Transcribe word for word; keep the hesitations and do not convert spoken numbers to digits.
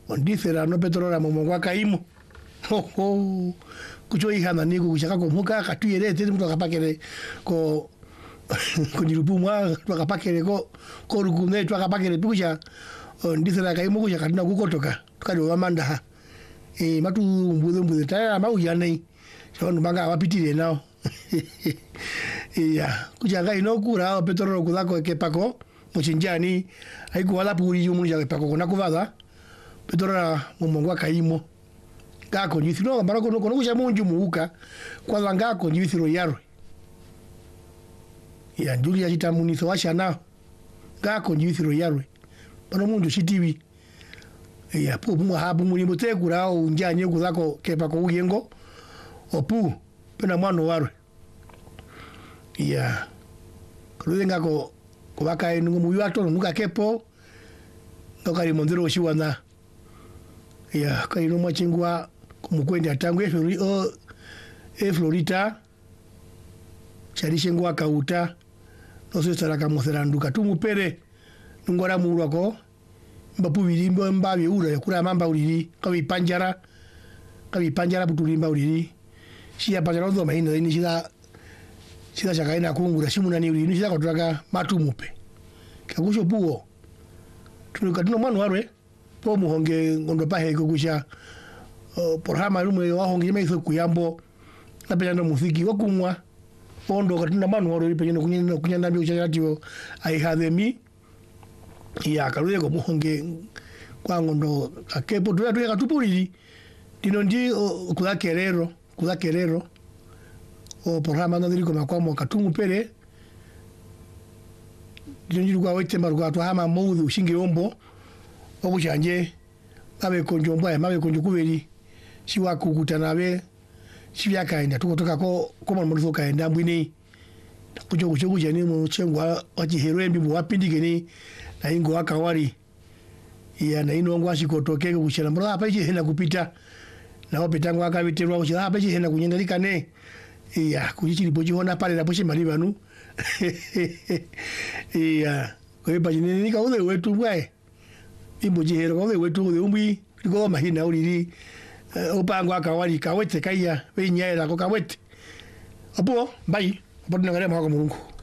ondithera no petrora momongwa kaimo ho kucho ihana niku kushaka ko muka katuyere tete mtu akapakele ko kunirupumwa twakapakele ko ko rukune twakapakele puja ondithera kaimo kuja katina kukotoka tukali wamanda ha e matu mbuzo mbuzo taya mauya nei sono manga abapitire nao iya kuja ino kura petrora kudako kepako muchinjani haikuwala puri yumu ya kepako kuna kuvada petrora momongwa kaimo ngako nyithiro ngambara kono kono kuja munju muuka kwa ngako nyithiro yaro ya Julia chitamuniso washana ngako nyithiro yaro bano munju chitiwi ya po mwa habu mulimbo tekura unjanye kuzako kepa ko uyengo opu pena mwano waro ya krude ngako kubaka enu muyu atono nuka kepo ngakari mondero shiwana ya kaino mwachingwa kumukwenda atangu eflori o eflorita charishengwa kauta noso saraka moseranduka tumupere ngora murwako mbapu bilimbo mbabe ura yakura mamba uriri kabi panjara kabi panjara butulimba uriri shia panjara ndo mahina ni shida shida chakaina kungura shimuna ni uriri shida kotraka matumupe kakusho puo tunukatuno manu warwe po muhonge ngondo pahe kukusha Uh, por hama rumwe wahongi meiso kuyambo napenda muziki wakumwa ondo katina manu waro ipenya kunyenda kunyenda mbi uchayatiwo I have me ya karuye ko muhonge kwa ngondo akepo tuya tuya katupuliri dino ndi uh, kula kerero kula kerero o por hama ndo ndiko makwamo katumu pere dino ndi kwa wete maruga to hama moudhi ushinge ombo obuchanje mabe konjombo ya mabe konjukuberi shiwa kukutana be shivya kaenda tukotoka ko koma murizo kaenda mbwini kujo kujo kuja ni mu chengwa wachi heroen bibu wapindike ni na ingo wakawari ya na ino ngwa shikotoke kuchela mbona hapa ichi hena kupita na wapetango akabiterwa kuchela hapa ichi hena kunyendalika ne ya kujichiri boji hona pale na poshe mali banu ya kwa baji ni nika ule wetu ngwae imboji hero ule wetu ule umbi liko mahina uliri upango akawali kawete kaya wenyaela ko kawete apo bai bodna ngare mwa ko Mulungu.